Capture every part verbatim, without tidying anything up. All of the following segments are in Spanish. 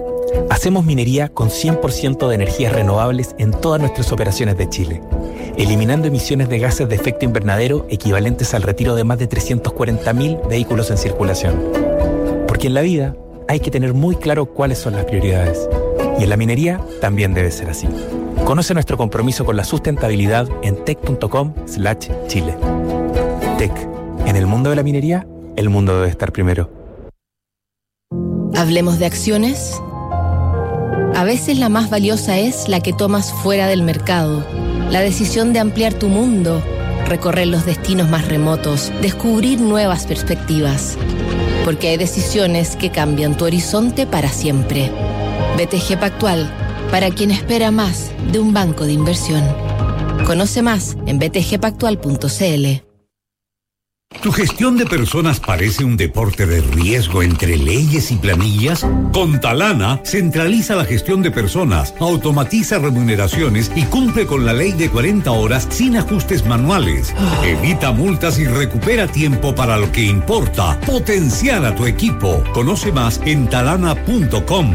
Hacemos minería con cien por ciento de energías renovables en todas nuestras operaciones de Chile, eliminando emisiones de gases de efecto invernadero equivalentes al retiro de más de trescientos cuarenta mil vehículos en circulación. Porque en la vida hay que tener muy claro cuáles son las prioridades. Y en la minería también debe ser así. Conoce nuestro compromiso con la sustentabilidad en tec punto com slash chile. Tec. En el mundo de la minería, el mundo debe estar primero. Hablemos de acciones. A veces la más valiosa es la que tomas fuera del mercado. La decisión de ampliar tu mundo, recorrer los destinos más remotos, descubrir nuevas perspectivas. Porque hay decisiones que cambian tu horizonte para siempre. B T G Pactual, para quien espera más de un banco de inversión. Conoce más en b t g pactual punto c l. ¿Tu gestión de personas parece un deporte de riesgo entre leyes y planillas? Con Talana, centraliza la gestión de personas, automatiza remuneraciones y cumple con la ley de cuarenta horas sin ajustes manuales. Evita multas y recupera tiempo para lo que importa, potenciar a tu equipo. Conoce más en talana punto com.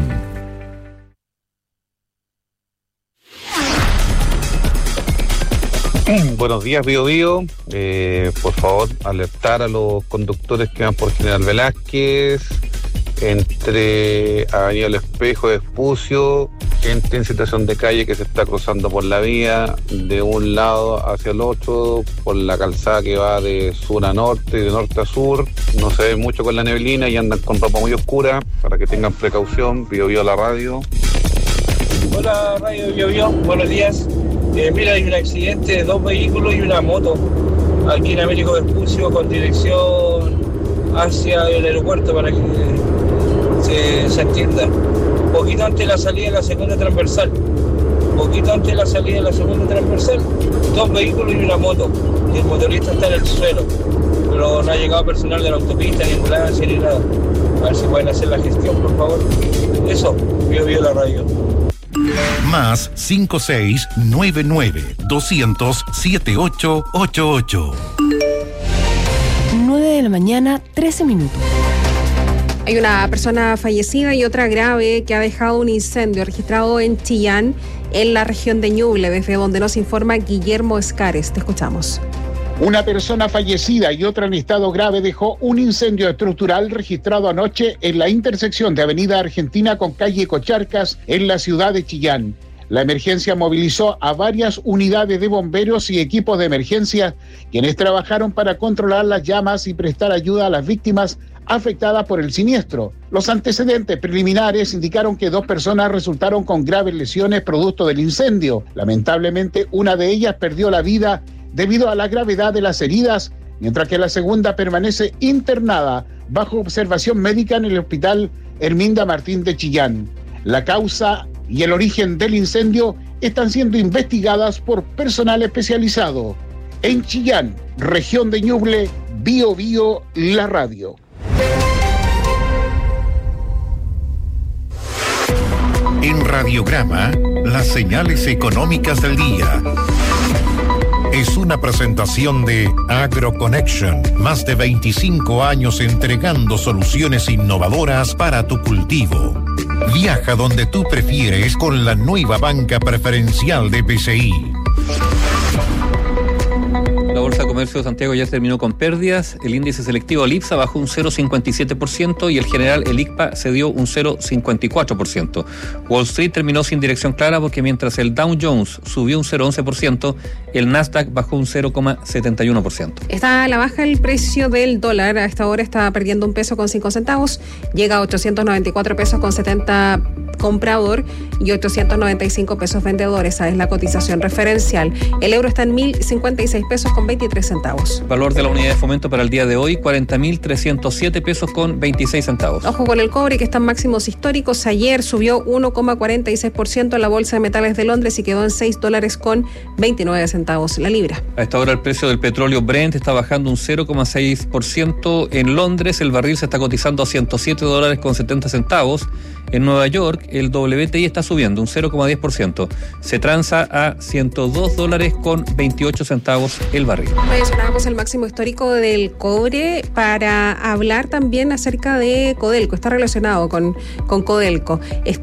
Buenos días, Bío Bío. Eh, por favor, alertar a los conductores que van por General Velázquez, entre Avenida El Espejo y Espucio, gente en situación de calle que se está cruzando por la vía de un lado hacia el otro, por la calzada que va de sur a norte y de norte a sur. No se ve mucho con la neblina y andan con ropa muy oscura, para que tengan precaución. Bío Bío a la radio. Hola, Radio Bío Bío, buenos días. Eh, mira, hay un accidente de dos vehículos y una moto aquí en Américo Vespucio con dirección hacia el aeropuerto, para que se, se entienda. Poquito antes de la salida de la segunda transversal. Poquito antes de la salida de la segunda transversal, dos vehículos y una moto. Y el motorista está en el suelo, pero no ha llegado personal de la autopista, ni ambulancia, ni nada. A ver si pueden hacer la gestión, por favor. Eso, Bío Bío la radio. Más cinco seis nueve nueve dos cero cero siete ocho ocho ocho. nueve de la mañana, trece minutos. Hay una persona fallecida y otra grave que ha dejado un incendio registrado en Chillán, en la región de Ñuble, desde donde nos informa Guillermo Escares. Te escuchamos. Una persona fallecida y otra en estado grave dejó un incendio estructural registrado anoche en la intersección de Avenida Argentina con calle Cocharcas en la ciudad de Chillán. La emergencia movilizó a varias unidades de bomberos y equipos de emergencia, quienes trabajaron para controlar las llamas y prestar ayuda a las víctimas afectadas por el siniestro. Los antecedentes preliminares indicaron que dos personas resultaron con graves lesiones producto del incendio. Lamentablemente, una de ellas perdió la vida debido a la gravedad de las heridas, mientras que la segunda permanece internada bajo observación médica en el Hospital Herminda Martín de Chillán. La causa y el origen del incendio están siendo investigadas por personal especializado. En Chillán, región de Ñuble, Bío Bío, la radio. En Radiograma, las señales económicas del día. Es una presentación de AgroConnection, más de veinticinco años entregando soluciones innovadoras para tu cultivo. Viaja donde tú prefieres con la nueva banca preferencial de B C I. La Bolsa de Comercio de Santiago ya terminó con pérdidas. El índice selectivo al IPSA bajó un cero coma cincuenta y siete por ciento y el general, el I C P A, cedió un cero coma cincuenta y cuatro por ciento. Wall Street terminó sin dirección clara porque mientras el Dow Jones subió un cero coma once por ciento, el Nasdaq bajó un cero coma setenta y uno por ciento. Está a la baja el precio del dólar. A esta hora está perdiendo un peso con cinco centavos. Llega a ochocientos noventa y cuatro pesos con setenta comprador y ochocientos noventa y cinco pesos vendedor. Esa es la cotización referencial. El euro está en mil cincuenta y seis pesos con veintitrés centavos. Valor de la unidad de fomento para el día de hoy, cuarenta mil trescientos siete pesos con veintiséis centavos. Ojo con el cobre, que está en máximos históricos. Ayer subió uno coma cuarenta y seis por ciento en la Bolsa de Metales de Londres y quedó en seis dólares con veintinueve centavos la libra. A esta hora el precio del petróleo Brent está bajando un cero coma seis por ciento en Londres. El barril se está cotizando a ciento siete dólares con setenta centavos. En Nueva York el W T I está subiendo un cero coma diez por ciento. Se transa a ciento dos dólares con veintiocho centavos el barril. Mencionábamos el máximo histórico del cobre para hablar también acerca de Codelco. Está relacionado con, con Codelco.